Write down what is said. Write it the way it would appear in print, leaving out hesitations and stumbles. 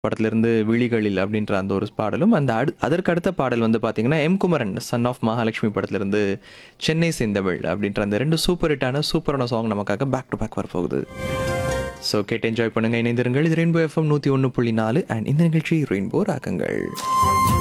படத்திலிருந்து விழிகளில் அப்படின்ற அந்த ஒரு பாடலும், அதற்கு அடுத்த பாடல் வந்து பார்த்தீங்கன்னா, குமரன் சன் ஆஃப் மகாலட்சுமி படத்திலிருந்து சென்னை செந்தமிழ் அப்படின்ற அந்த 2 சூப்பரான சாங் நமக்காக பேக் டு பேக் வரப்போகுது. ஸோ கேட்டு என்ஜாய் பண்ணுங்க, இணைந்திருங்கள். இது ரெயின்போ எஃப்எம் 101.4 அண்ட் இந்த நிகழ்ச்சி ரெயின்போ ராகங்கள்.